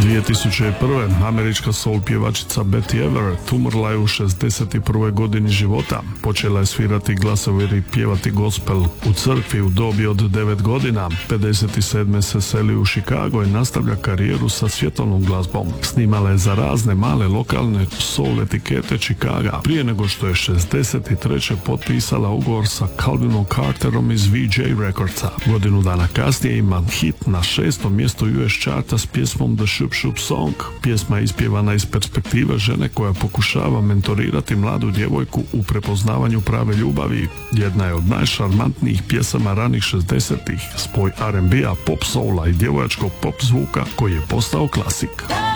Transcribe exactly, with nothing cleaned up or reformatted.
dvije tisuće prve. američka soul pjevačica Betty Everett umrla je u šezdeset prvoj godini života. Počela je svirati glasovir i pjevati gospel u crkvi u dobi od devet godina. pedeset sedme se seli u Chicago i nastavlja karijeru sa svjetovnom glazbom. Snimala je za razne male lokalne soul etikete Chicaga prije nego što je šezdeset treće potpisala ugovor sa Calvinom Carterom iz V J Recordsa. Godinu dana kasnije ima hit na šestom mjestu U S charta s pjesmom The Shoop Shoop Song. Pjesma je ispjevana iz perspektive žene koja pokušava mentorirati mladu djevojku u prepoznavanju prave ljubavi. Jedna je od najšarmantnijih pjesama ranih šezdesetih, spoj R and B-a, pop soula i djevojačkog pop zvuka koji je postao klasik.